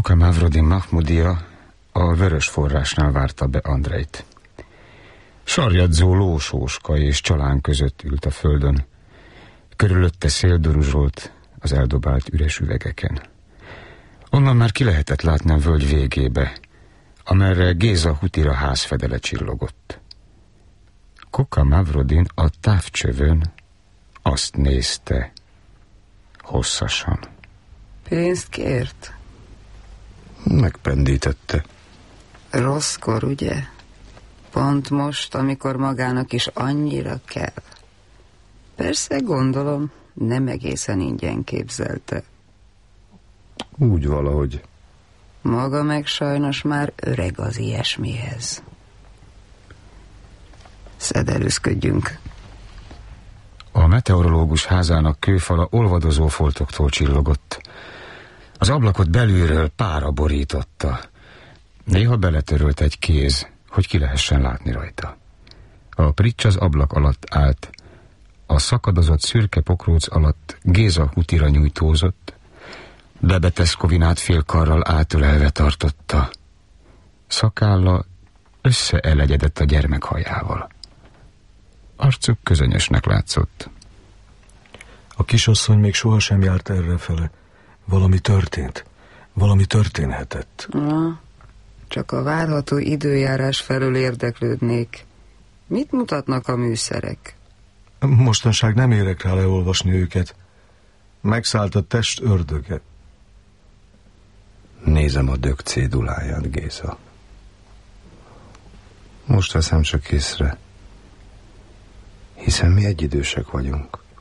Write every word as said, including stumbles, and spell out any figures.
Koka Mavrodin Mahmudia a vörös forrásnál várta be Andrejt. Sarjadzó lósóska és csalán között ült a földön. Körülötte szélduruzsolt az eldobált üres üvegeken. Onnan már ki lehetett látni a völgy végébe, amerre Géza Hutira házfedele csillogott. Koka Mavrodin a távcsövön azt nézte hosszasan. Pénzt kért? Megpendítette. Rosszkor, ugye? Pont most, amikor magának is annyira kell. Persze, gondolom, nem egészen ingyen képzelte. Úgy valahogy. Maga meg sajnos már öreg az ilyesmihez. Szedelőzködjünk. A meteorológus házának kőfala olvadozó foltoktól csillogott. Az ablakot belülről pára borította. Néha beletörölt egy kéz, hogy ki lehessen látni rajta. A prics az ablak alatt állt. A szakadozott szürke pokróc alatt Géza Hutira nyújtózott, Bebeteszkovinát félkarral átölelve tartotta. Szakálla összeelegyedett a gyermek hajával. Arcuk közönyösnek látszott. A kisasszony még sohasem járt errefele. Valami történt. Valami történhetett. Na, csak a várható időjárás felől érdeklődnék. Mit mutatnak a műszerek? Mostanság nem érek rá leolvasni őket. Megszállt a test ördöge. Nézem a dög céduláját, Géza. Most veszem csak észre, hiszen mi egyidősek vagyunk.